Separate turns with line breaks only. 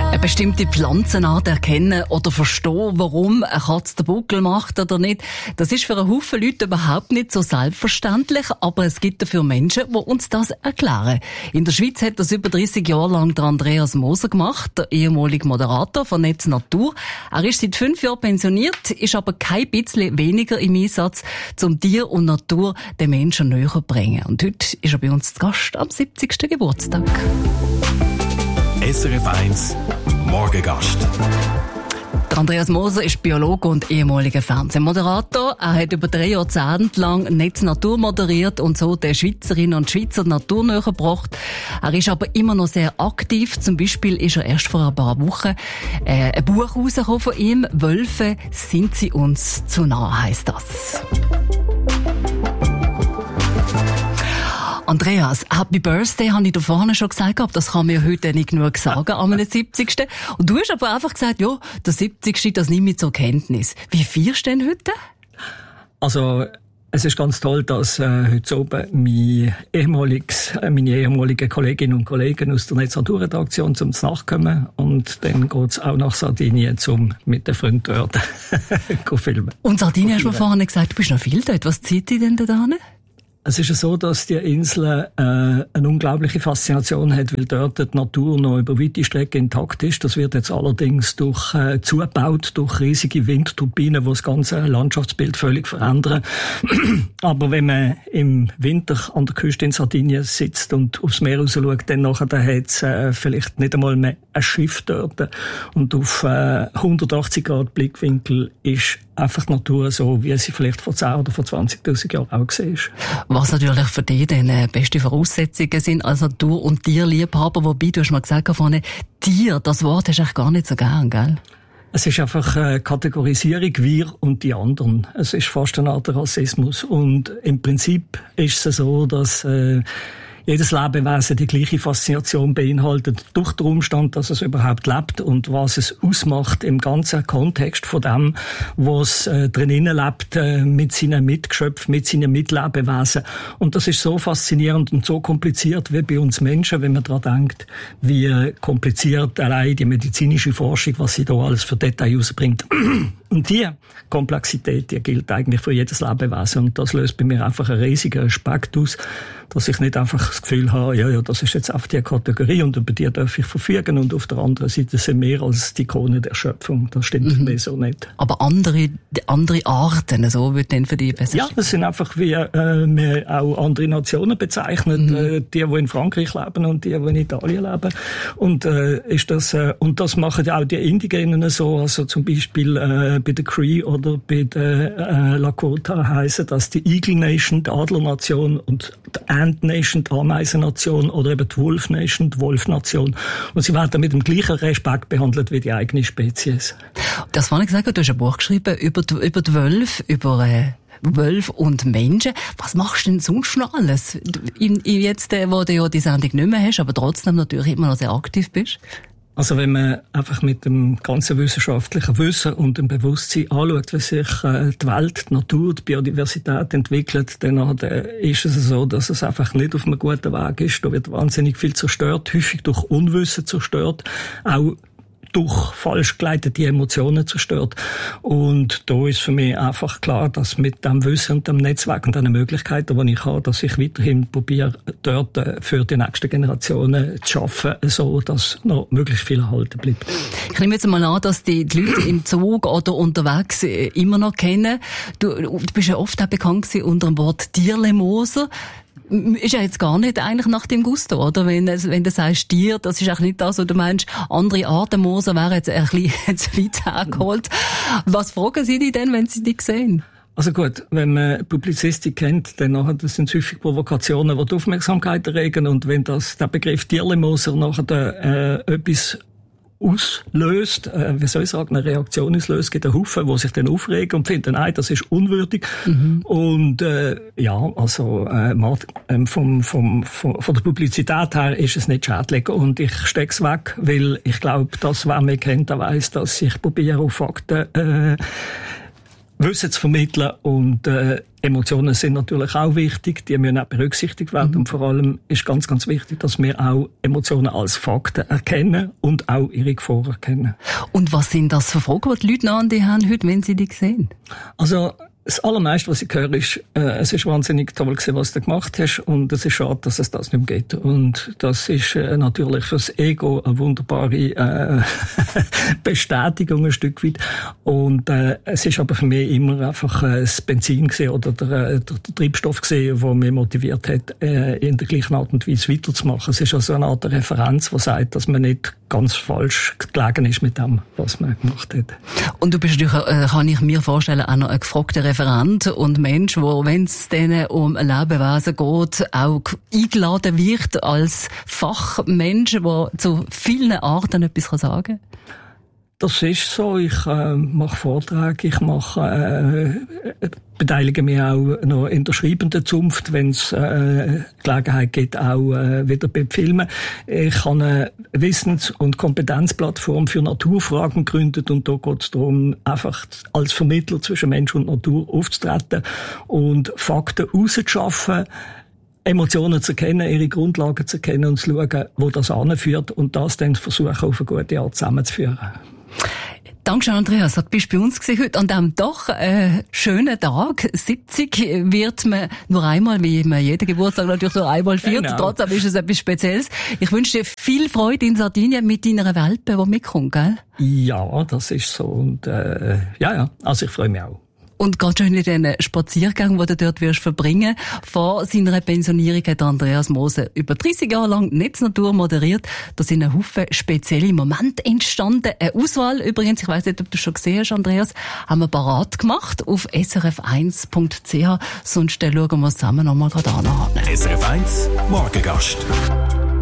Eine bestimmte Pflanzenart erkennen oder verstehen, warum eine Katze den Buckel macht oder nicht, das ist für einen Haufen Leute überhaupt nicht so selbstverständlich, aber es gibt dafür Menschen, die uns das erklären. In der Schweiz hat das über 30 Jahre lang der Andreas Moser gemacht, der ehemalige Moderator von Netz Natur. Er ist seit 5 Jahren pensioniert, ist aber kein bisschen weniger im Einsatz, um Tier und Natur den Menschen näher zu bringen. Und heute ist er bei uns zu Gast am 70. Geburtstag.
SRF 1 Morgengast.
Der Andreas Moser ist Biologe und ehemaliger Fernsehmoderator. Er hat über 3 Jahrzehnte lang Netz Natur moderiert und so den Schweizerinnen und Schweizer Natur näher gebracht. Er ist aber immer noch sehr aktiv. Zum Beispiel ist er erst vor ein paar Wochen ein Buch rausgekommen von ihm. «Wölfe, sind sie uns zu nah», heisst das. Andreas, Happy Birthday, habe ich da vorne schon gesagt, das kann mir heute nicht genug sagen, am 70. Und du hast aber einfach gesagt, ja, der 70. das nehme ich zur Kenntnis. Wie feierst du denn heute?
Also, es ist ganz toll, dass heute oben meine ehemaligen Kolleginnen und Kollegen aus der Netz Natur Redaktion zum Nachkommen und dann geht's auch nach Sardinien mit den Freunden dort filmen.
Und Sardinien hast du mir vorne gesagt, du bist noch viel dort. Was zieht dich denn da hin?
Es ist ja so, dass die Insel eine unglaubliche Faszination hat, weil dort die Natur noch über weite Strecken intakt ist. Das wird jetzt allerdings zugebaut durch riesige Windturbinen, die das ganze Landschaftsbild völlig verändern. Aber wenn man im Winter an der Küste in Sardinien sitzt und aufs Meer raus schaut, dann hat es vielleicht nicht einmal mehr ein Schiff dort. Und auf 180 Grad Blickwinkel ist einfach die Natur so, wie sie vielleicht vor 10 oder vor 20.000 Jahren auch gesehen ist.
Was natürlich für dich denn beste Voraussetzungen sind als Natur- und Tierliebhaber, wobei du hast mal gesagt vorne, Tier, das Wort hast du eigentlich gar nicht so gern, gell?
Es ist einfach eine Kategorisierung, wir und die anderen. Es ist fast eine Art Rassismus. Und im Prinzip ist es so, dass jedes Lebewesen die gleiche Faszination beinhaltet, durch den Umstand, dass es überhaupt lebt und was es ausmacht im ganzen Kontext von dem, was drinnen lebt, mit seinen Mitgeschöpfen, mit seinen Mitlebewesen. Und das ist so faszinierend und so kompliziert wie bei uns Menschen, wenn man daran denkt, wie kompliziert allein die medizinische Forschung, was sie da alles für Details rausbringt. Und die Komplexität, die gilt eigentlich für jedes Lebewesen. Und das löst bei mir einfach einen riesigen Respekt aus, dass ich nicht einfach das Gefühl habe, ja, das ist jetzt auf die Kategorie und über die darf ich verfügen. Und auf der anderen Seite sind mehr als die Ikone der Schöpfung. Das stimmt für mich so nicht.
Aber andere Arten, so wird denn für die besser?
Ja, das sind einfach wie wir auch andere Nationen bezeichnen, die in Frankreich leben und die in Italien leben. Und und das machen ja auch die Indigenen so, also zum Beispiel bei der Cree oder bei der Lakota heißen das die Eagle Nation, die Adlernation, und die Ant Nation, die Ameisennation, oder eben die Wolf Nation, die Wolfnation. Und sie werden mit dem gleichen Respekt behandelt wie die eigene Spezies.
Das war nicht gesagt, du hast ein Buch geschrieben über die Wölfe, über Wölfe und Menschen. Was machst du denn sonst noch alles? Jetzt, wo du ja die Sendung nicht mehr hast, aber trotzdem natürlich immer noch sehr aktiv bist?
Also wenn man einfach mit dem ganzen wissenschaftlichen Wissen und dem Bewusstsein anschaut, wie sich die Welt, die Natur, die Biodiversität entwickelt, dann ist es so, dass es einfach nicht auf einem guten Weg ist. Da wird wahnsinnig viel zerstört, häufig durch Unwissen zerstört, auch durch falsch geleitete Emotionen zerstört. Und da ist für mich einfach klar, dass mit dem Wissen und dem Netzwerk und den Möglichkeiten, die ich habe, dass ich weiterhin probiere, dort für die nächsten Generationen zu schaffen, so dass noch möglichst viel erhalten bleibt.
Ich nehme jetzt mal an, dass die Leute im Zug oder unterwegs immer noch kennen. Du bist ja oft auch bekannt gewesen unter dem Wort Tierlemoser. Ist ja jetzt gar nicht eigentlich nach dem Gusto, oder? Wenn du sagst Tier, das ist auch nicht das, was du meinst, andere Arten Moser wären jetzt ein bisschen zu weit hergeholt. Was fragen sie dich denn, wenn sie dich sehen?
Also gut, wenn man Publizistik kennt, dann sind es häufig Provokationen, die die Aufmerksamkeit erregen. Und wenn der Begriff Tierlemoser nachher etwas auslöst, eine Reaktion auslöst, gibt einen Haufen, die sich dann aufregen und finden, nein, das ist unwürdig. Und von der Publizität her ist es nicht schädlich und ich stecke es weg, weil ich glaube, dass wer mich kennt, der weiss, dass ich probiere, auf Fakten Wissen zu vermitteln und Emotionen sind natürlich auch wichtig, die müssen auch berücksichtigt werden und vor allem ist ganz, ganz wichtig, dass wir auch Emotionen als Fakten erkennen und auch ihre Gefahren erkennen.
Und was sind das für Fragen, die Leute noch an die haben heute, wenn sie die sehen?
Also das Allermeiste, was ich höre, ist, es ist wahnsinnig toll gewesen, was du gemacht hast und es ist schade, dass es das nicht mehr geht. Und das ist natürlich fürs Ego eine wunderbare Bestätigung ein Stück weit. Und es ist aber für mich immer einfach das Benzin gewesen oder der Treibstoff gewesen, der mich motiviert hat, in der gleichen Art und Weise weiterzumachen. Es ist also eine Art Referenz, die sagt, dass man nicht ganz falsch gelegen ist mit dem, was man gemacht hat.
Und du bist natürlich, kann ich mir vorstellen, auch noch ein gefragter Referent und Mensch, wo, wenn es denen um Lebewesen geht, auch eingeladen wird als Fachmensch, der zu vielen Arten etwas sagen kann?
Das ist so. Ich mache Vorträge, ich beteilige mich auch noch in der schreibenden Zunft, wenn es Gelegenheit gibt, auch wieder bei Filmen. Ich habe eine Wissens- und Kompetenzplattform für Naturfragen gegründet und da geht es darum, einfach als Vermittler zwischen Mensch und Natur aufzutreten und Fakten rauszuschaffen, Emotionen zu erkennen, ihre Grundlagen zu erkennen und zu schauen, wo das anführt und das dann versuchen, auf eine gute Art zusammenzuführen.
Dankeschön, Andreas. Du bist bei uns gewesen heute an diesem doch schönen Tag. 70 wird man nur einmal, wie man jeden Geburtstag natürlich nur einmal feiert. Genau. Trotzdem ist es etwas Spezielles. Ich wünsche dir viel Freude in Sardinien mit deiner Welpe, die mitkommt, gell? Ja,
das ist so. Und also ich freue mich auch.
Und gerade schon in den Spaziergang, den du dort wirst verbringen. Vor seiner Pensionierung hat Andreas Moser über 30 Jahre lang Netznatur moderiert. Da sind ein Haufen spezielle Momente entstanden. Eine Auswahl übrigens, ich weiss nicht, ob du schon gesehen hast, Andreas, haben wir parat gemacht auf srf1.ch. Sonst schauen wir es zusammen nochmal gerade an.
SRF 1 Morgengast.